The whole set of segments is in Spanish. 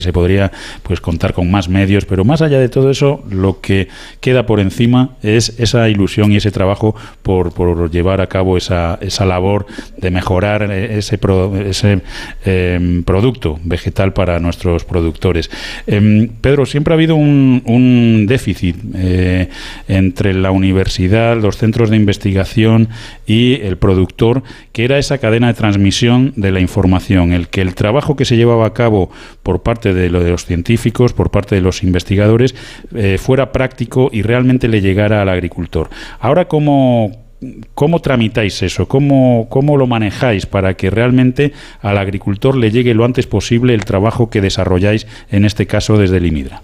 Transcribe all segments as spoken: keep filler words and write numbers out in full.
se podría pues contar con más medios, pero más allá de todo eso, lo que queda por encima es esa ilusión y ese trabajo por, por llevar a cabo esa, esa labor de mejorar ese, pro, ese eh, producto vegetal para nuestros productores. Eh, Pedro, siempre ha habido un, un déficit eh, entre la universidad, los centros de investigación y el productor, que era esa cadena de transmisión de la información, el que el trabajo que se llevaba a cabo por parte de, lo de los científicos, por parte de los investigadores, eh, fuera práctico y realmente le llegara al agricultor. Ahora, ¿cómo, cómo tramitáis eso? ¿Cómo, cómo lo manejáis para que realmente al agricultor le llegue lo antes posible el trabajo que desarrolláis, en este caso desde el IMIDRA?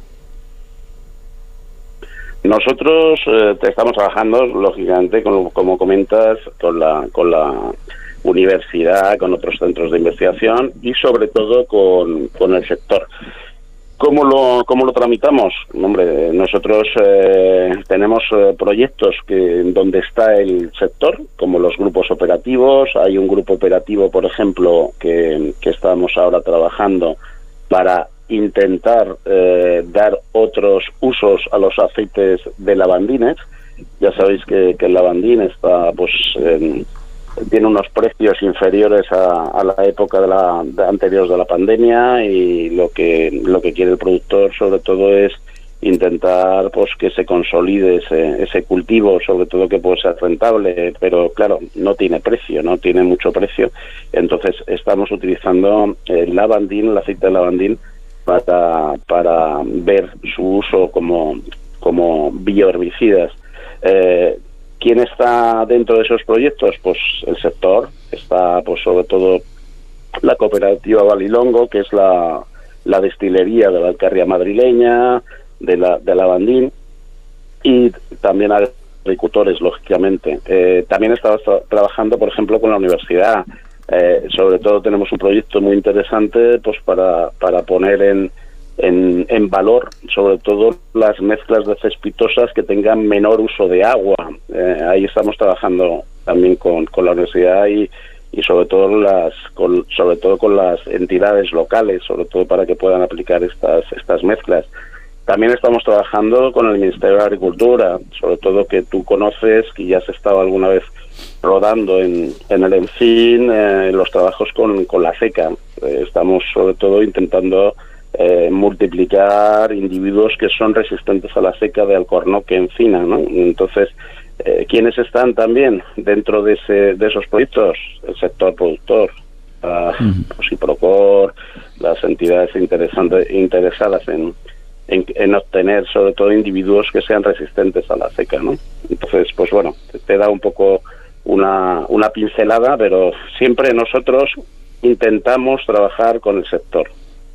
Nosotros eh, estamos trabajando, lógicamente, con, como comentas, con la, con la universidad, con otros centros de investigación y sobre todo con, con el sector. ¿Cómo lo, cómo lo tramitamos? Hombre, nosotros eh, tenemos eh, proyectos que donde está el sector, como los grupos operativos. Hay un grupo operativo, por ejemplo, que, que estamos ahora trabajando para intentar eh, dar otros usos a los aceites de lavandines. Ya sabéis que, que el lavandín está, pues, en, tiene unos precios inferiores a, a la época de la de anteriores de la pandemia, y lo que lo que quiere el productor sobre todo es intentar pues que se consolide ese, ese cultivo, sobre todo que puede ser rentable, pero claro, no tiene precio, no tiene mucho precio. Entonces estamos utilizando el lavandín, el aceite de lavandín, para para ver su uso como como bioherbicidas. Eh, ¿Quién está dentro de esos proyectos? Pues el sector. Está pues sobre todo la cooperativa Valilongo, que es la, la destilería de la alcarria madrileña, de la de lavandín, y también agricultores, lógicamente. Eh, también estamos tra- trabajando, por ejemplo, con la universidad. Eh, sobre todo tenemos un proyecto muy interesante pues para, para poner en, en, en valor sobre todo las mezclas de cespitosas que tengan menor uso de agua. Eh, ahí estamos trabajando también con, con la universidad y, y sobre todo las con, sobre todo con las entidades locales, sobre todo para que puedan aplicar estas estas mezclas. También estamos trabajando con el Ministerio de Agricultura, sobre todo que tú conoces, que ya has estado alguna vez rodando en, en el ENFIN, eh, los trabajos con, con la seca. Eh, estamos sobre todo intentando eh, multiplicar individuos que son resistentes a la seca de alcornoque encina, ¿no? Entonces, eh, ¿quiénes están también dentro de ese de esos proyectos? El sector productor, uh, uh-huh. pues, y Procor, las entidades interesantes interesadas en En, en obtener sobre todo individuos que sean resistentes a la seca, ¿no? Entonces, pues bueno, te, te da un poco una, una pincelada, pero siempre nosotros intentamos trabajar con el sector.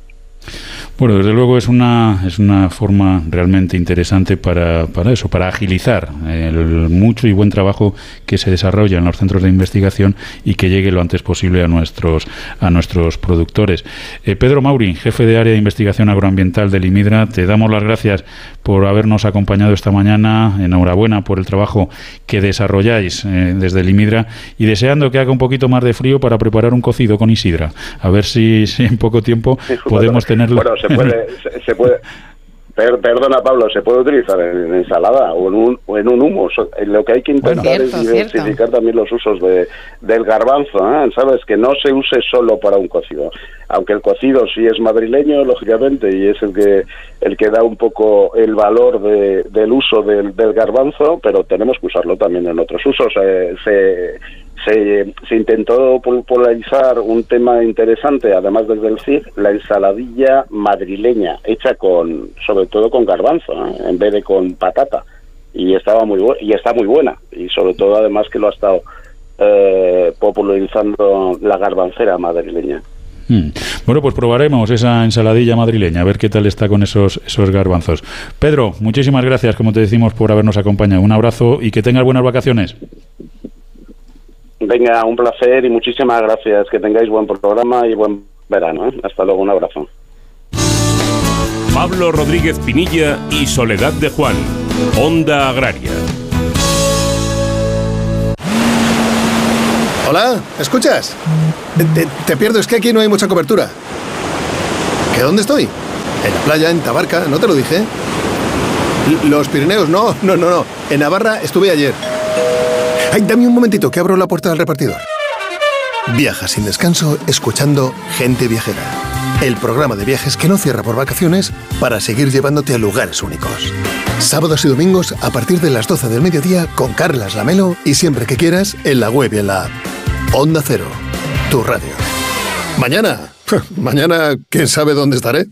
Bueno, desde luego es una es una forma realmente interesante para, para eso, para agilizar el mucho y buen trabajo que se desarrolla en los centros de investigación y que llegue lo antes posible a nuestros a nuestros productores. Eh, Pedro Mauri, jefe de área de investigación agroambiental del IMIDRA, te damos las gracias por habernos acompañado esta mañana. Enhorabuena por el trabajo que desarrolláis eh, desde el IMIDRA, y deseando que haga un poquito más de frío para preparar un cocido con Isidra. A ver si, si en poco tiempo podemos tenerlo. Bueno, se puede, se, se puede. Per, perdona, Pablo, se puede utilizar en, en ensalada o en un o en un humus. Lo que hay que intentar bueno, cierto, es diversificar cierto. también los usos de del garbanzo, ¿eh? Sabes, que no se use solo para un cocido. Aunque el cocido sí es madrileño, lógicamente, y es el que el que da un poco el valor de, del uso del, del garbanzo, pero tenemos que usarlo también en otros usos. Eh, se Se, se intentó popularizar un tema interesante, además desde el C I C, la ensaladilla madrileña, hecha con, sobre todo con garbanzo, ¿eh? En vez de con patata, y estaba muy bu- y está muy buena, y sobre todo además que lo ha estado eh, popularizando la garbancera madrileña. Hmm. Bueno, pues probaremos esa ensaladilla madrileña, a ver qué tal está con esos esos garbanzos. Pedro, muchísimas gracias, como te decimos, por habernos acompañado. Un abrazo y que tengas buenas vacaciones. Venga, un placer y muchísimas gracias. Que tengáis buen programa y buen verano, ¿eh? Hasta luego, un abrazo. Pablo Rodríguez Pinilla y Soledad de Juan, Onda Agraria. Hola, ¿escuchas? Te, te, te pierdo, es que aquí no hay mucha cobertura. ¿Que dónde estoy? En la playa, en Tabarca, ¿no te lo dije? Los Pirineos, no, no, no, no. En Navarra estuve ayer. Ay, dame un momentito, que abro la puerta del repartidor. Viaja sin descanso escuchando Gente Viajera, el programa de viajes que no cierra por vacaciones para seguir llevándote a lugares únicos. Sábados y domingos a partir de las doce del mediodía con Carlas Lamelo y siempre que quieras en la web y en la app. Onda Cero, tu radio. Mañana, mañana, ¿quién sabe dónde estaré?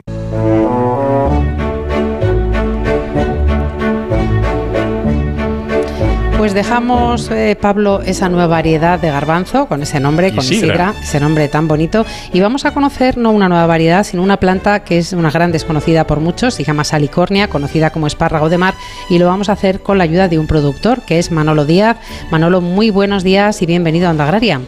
Pues dejamos, eh, Pablo, esa nueva variedad de garbanzo con ese nombre, con Isidra, ese nombre tan bonito, y vamos a conocer no una nueva variedad, sino una planta que es una gran desconocida por muchos, se llama salicornia, conocida como espárrago de mar, y lo vamos a hacer con la ayuda de un productor, que es Manolo Díaz. Manolo, muy buenos días y bienvenido a Onda Agraria.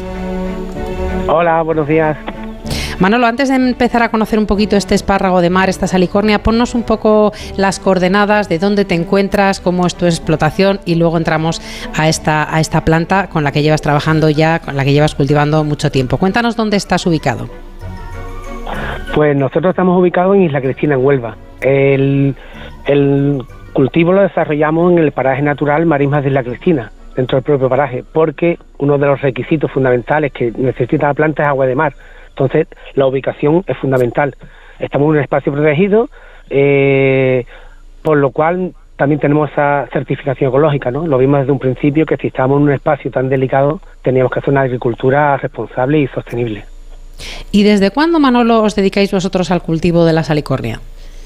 Hola, buenos días. Manolo, antes de empezar a conocer un poquito este espárrago de mar, esta salicornia, ponnos un poco las coordenadas de dónde te encuentras, cómo es tu explotación, y luego entramos a esta, a esta planta con la que llevas trabajando ya, con la que llevas cultivando mucho tiempo. Cuéntanos dónde estás ubicado. Pues nosotros estamos ubicados en Isla Cristina, en Huelva. El, el cultivo lo desarrollamos en el paraje natural Marismas de Isla Cristina, dentro del propio paraje, porque uno de los requisitos fundamentales que necesita la planta es agua de mar. Entonces, la ubicación es fundamental. Estamos en un espacio protegido, eh, por lo cual también tenemos esa certificación ecológica, ¿no? Lo vimos desde un principio, que si estábamos en un espacio tan delicado, teníamos que hacer una agricultura responsable y sostenible. ¿Y desde cuándo, Manolo, os dedicáis vosotros al cultivo de la salicornia?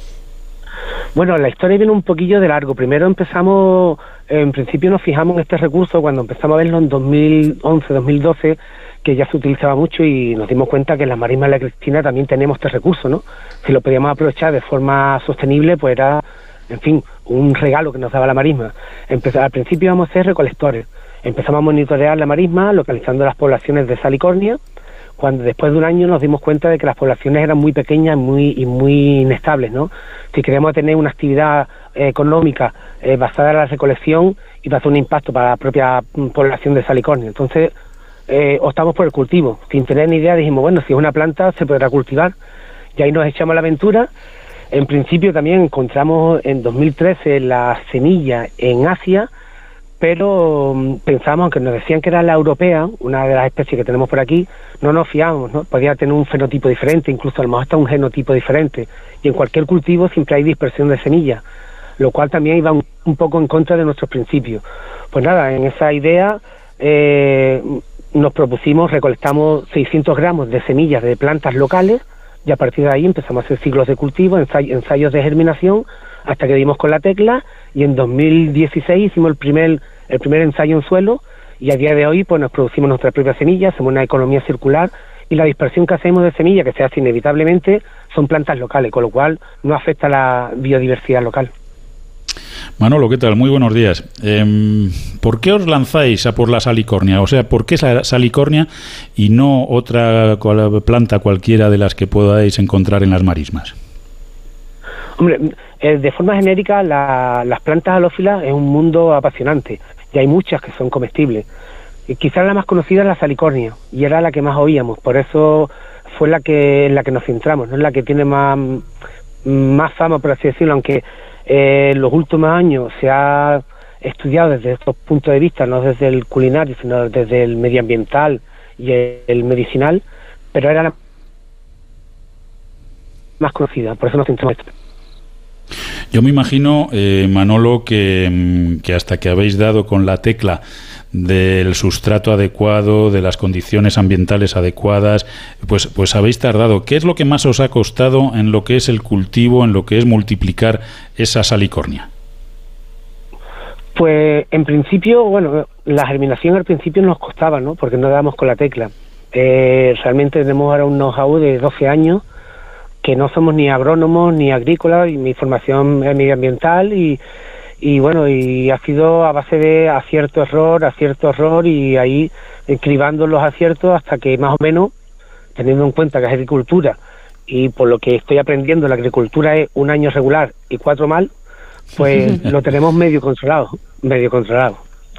Bueno, la historia viene un poquillo de largo. Primero empezamos, en principio nos fijamos en este recurso cuando empezamos a verlo en dos mil once, dos mil doce, que ya se utilizaba mucho, y nos dimos cuenta que en las marismas de la Cristina también tenemos este recurso, ¿no? Si lo podíamos aprovechar de forma sostenible, pues era, en fin, un regalo que nos daba la marisma. Empezar, al principio íbamos a ser recolectores. Empezamos a monitorear la marisma, localizando las poblaciones de salicornia, cuando después de un año nos dimos cuenta de que las poblaciones eran muy pequeñas muy, y muy inestables, ¿no? Si queríamos tener una actividad eh, económica eh, basada en la recolección, iba a hacer un impacto para la propia población de salicornia. Entonces, Eh, optamos por el cultivo. Sin tener ni idea dijimos, bueno, si es una planta se podrá cultivar, y ahí nos echamos a la aventura. En principio también encontramos en dos mil trece la semilla en Asia, pero um, pensamos, aunque nos decían que era la europea, una de las especies que tenemos por aquí, no nos fiábamos, ¿no? Podía tener un fenotipo diferente, incluso a lo mejor hasta un genotipo diferente, y en cualquier cultivo siempre hay dispersión de semillas, lo cual también iba un, un poco en contra de nuestros principios. Pues nada, en esa idea eh, nos propusimos, recolectamos seiscientos gramos de semillas de plantas locales, y a partir de ahí empezamos a hacer ciclos de cultivo, ensay- ensayos de germinación, hasta que dimos con la tecla, y en dos mil dieciséis hicimos el primer el primer ensayo en suelo, y a día de hoy pues nos producimos nuestras propias semillas, hacemos una economía circular, y la dispersión que hacemos de semillas, que se hace inevitablemente, son plantas locales, con lo cual no afecta a la biodiversidad local. Manolo, ¿qué tal? Muy buenos días. Eh, ¿Por qué os lanzáis a por la salicornia? O sea, ¿por qué esa salicornia y no otra cual, planta cualquiera de las que podáis encontrar en las marismas? Hombre, eh, de forma genérica, la, las plantas halófilas es un mundo apasionante, y hay muchas que son comestibles. Y quizás la más conocida es la salicornia, y era la que más oíamos, por eso fue la que en la que nos centramos, no es la que tiene más, más fama, por así decirlo, aunque Eh, en los últimos años se ha estudiado desde estos puntos de vista, no desde el culinario, sino desde el medioambiental y el, el medicinal, pero era la más conocida, por eso nos centramos en esto. Yo me imagino, eh, Manolo, que, que hasta que habéis dado con la tecla del sustrato adecuado, de las condiciones ambientales adecuadas, pues, pues habéis tardado. ¿Qué es lo que más os ha costado en lo que es el cultivo, en lo que es multiplicar esa salicornia? Pues en principio, bueno, la germinación al principio nos costaba, ¿no? Porque no dábamos con la tecla. Eh, realmente tenemos ahora un know-how de doce años, que no somos ni agrónomos ni agrícolas, y mi formación es medioambiental, y y bueno, y ha sido a base de acierto, error, acierto, error, y ahí cribando los aciertos hasta que más o menos, teniendo en cuenta que es agricultura, y por lo que estoy aprendiendo, la agricultura es un año regular y cuatro mal, pues lo tenemos medio controlado, medio controlado.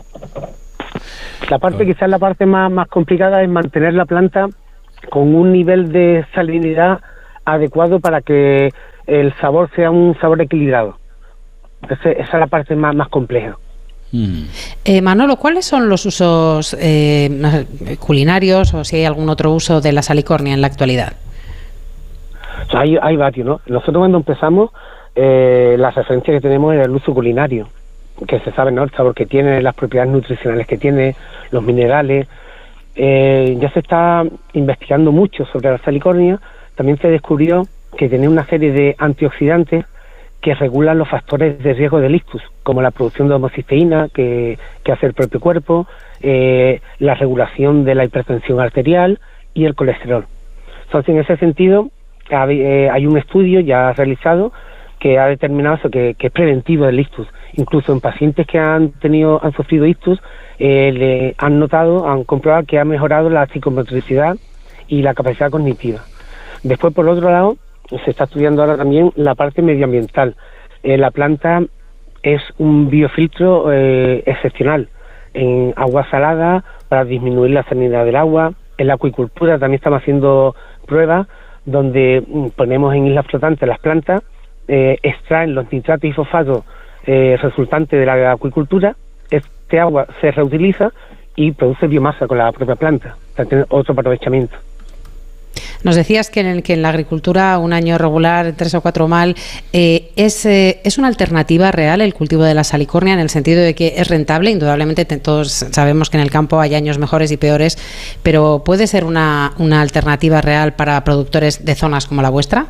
La parte, quizás la parte más, más complicada es mantener la planta con un nivel de salinidad adecuado para que el sabor sea un sabor equilibrado. Entonces, esa es la parte más, más compleja. Mm. Eh, Manolo, ¿cuáles son los usos eh, culinarios o si hay algún otro uso de la salicornia en la actualidad? O sea, hay, hay varios, ¿no? Nosotros cuando empezamos, eh, la referencia que tenemos es el uso culinario, que se sabe, ¿no? El sabor que tiene, las propiedades nutricionales que tiene, los minerales. Eh, ya se está investigando mucho sobre la salicornia. También se descubrió que tiene una serie de antioxidantes que regulan los factores de riesgo del ictus, como la producción de homocisteína que, que hace el propio cuerpo, eh, la regulación de la hipertensión arterial y el colesterol. Entonces, en ese sentido, hay, eh, hay un estudio ya realizado que ha determinado eso, que, que es preventivo del ictus. Incluso en pacientes que han tenido, han sufrido ictus, eh, le han notado, han comprobado que ha mejorado la psicomotricidad y la capacidad cognitiva. Después, por otro lado, se está estudiando ahora también la parte medioambiental. Eh, la planta es un biofiltro eh, excepcional en agua salada para disminuir la salinidad del agua. En la acuicultura también estamos haciendo pruebas donde mm, ponemos en islas flotantes las plantas, eh, extraen los nitratos y fosfatos eh, resultantes de la acuicultura. Este agua se reutiliza y produce biomasa con la propia planta, para tener otro aprovechamiento. Nos decías que en, que en la agricultura un año regular, tres o cuatro mal, eh, es, eh, ¿es una alternativa real el cultivo de la salicornia en el sentido de que es rentable? Indudablemente te, todos sabemos que en el campo hay años mejores y peores, pero ¿puede ser una, una alternativa real para productores de zonas como la vuestra?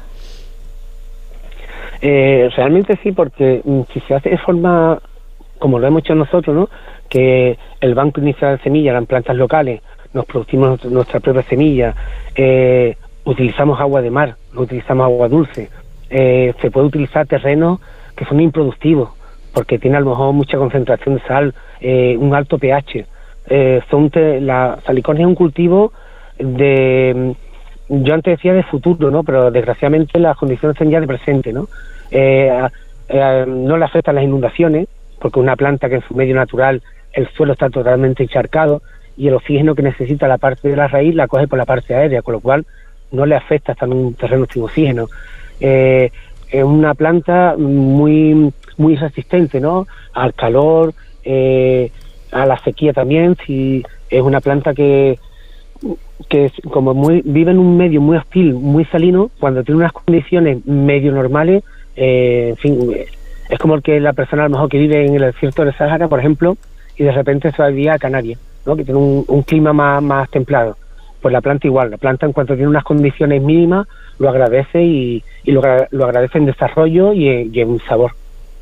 Eh, realmente sí, porque si se hace de forma como lo hemos hecho nosotros, ¿no? Que el banco inicial de semillas eran plantas locales, nos producimos nuestra propia semilla, eh, utilizamos agua de mar, no utilizamos agua dulce, eh, se puede utilizar terrenos que son improductivos, porque tiene a lo mejor mucha concentración de sal, eh, un alto pH. Eh, son te, la salicornia es un cultivo de, yo antes decía de futuro, ¿no? Pero desgraciadamente las condiciones son ya de presente, ¿no? Eh, eh, no le afectan las inundaciones, porque una planta que en su medio natural el suelo está totalmente encharcado, y el oxígeno que necesita la parte de la raíz la coge por la parte aérea, con lo cual no le afecta estar en un terreno sin oxígeno. Eh, es una planta muy muy resistente, ¿no? Al calor, eh, a la sequía también. Si es una planta que que es como muy vive en un medio muy hostil, muy salino, cuando tiene unas condiciones medio normales, eh, en fin, es como el que la persona a lo mejor que vive en el desierto del Sahara, por ejemplo, y de repente se va a vivir a Canarias, ¿no? Que tiene un, un clima más, más templado. Pues la planta igual, la planta en cuanto tiene unas condiciones mínimas lo agradece y, y lo, lo agradece en desarrollo y en, y en sabor.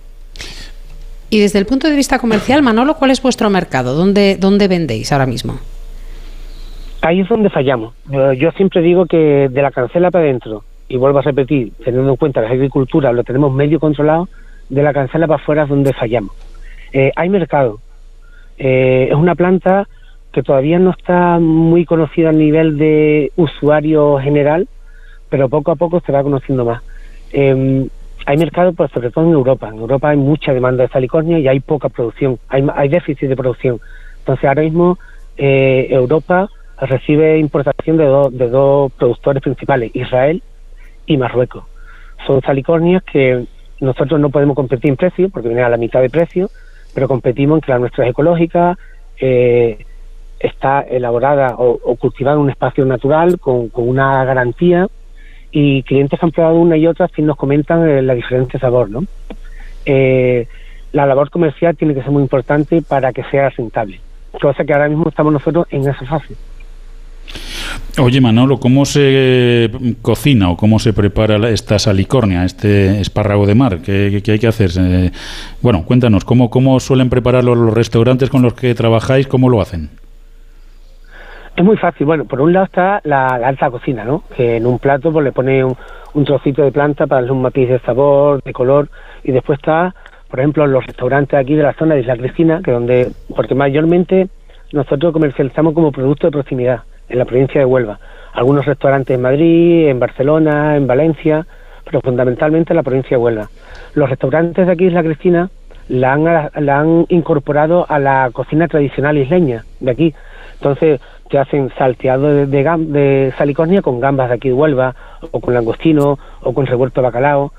Y desde el punto de vista comercial, Manolo, ¿cuál es vuestro mercado? ¿Dónde, dónde vendéis ahora mismo? Ahí es donde fallamos. Yo siempre digo que de la cancela para adentro, y vuelvo a repetir, teniendo en cuenta que la agricultura lo tenemos medio controlado, de la cancela para afuera es donde fallamos. Eh, hay mercado. Eh, es una planta que todavía no está muy conocida a nivel de usuario general, pero poco a poco se va conociendo más. Eh, hay mercado, pues sobre todo en Europa. En Europa hay mucha demanda de salicornia y hay poca producción, hay, hay déficit de producción. Entonces ahora mismo eh, Europa recibe importación de, do, de dos productores principales, Israel y Marruecos. Son salicornias que nosotros no podemos competir en precio, porque vienen a la mitad de precio, pero competimos en que la nuestra es ecológica, eh, está elaborada o, o cultivada en un espacio natural con, con una garantía, y clientes que han probado una y otra sí nos comentan eh, la diferencia de sabor, ¿no? Eh, la labor comercial tiene que ser muy importante para que sea rentable, cosa que ahora mismo estamos nosotros en esa fase. Oye, Manolo, ¿cómo se cocina o cómo se prepara esta salicornia, este espárrago de mar? ¿Qué, qué hay que hacer? Eh, bueno, cuéntanos, ¿cómo, ¿cómo suelen prepararlo los restaurantes con los que trabajáis? ¿Cómo lo hacen? Es muy fácil. Bueno, por un lado está la, la alta cocina, ¿no? Que en un plato pues le pone un, un trocito de planta para darle un matiz de sabor, de color, y después está, por ejemplo, los restaurantes aquí de la zona de Isla Cristina, que donde, porque mayormente nosotros comercializamos como producto de proximidad en la provincia de Huelva. Algunos restaurantes en Madrid, en Barcelona, en Valencia, pero fundamentalmente en la provincia de Huelva. Los restaurantes de aquí de Isla Cristina la han, la han incorporado a la cocina tradicional isleña de aquí. Entonces te hacen salteado de, de, de salicornia con gambas de aquí de Huelva, o con langostino, o con revuelto de bacalao.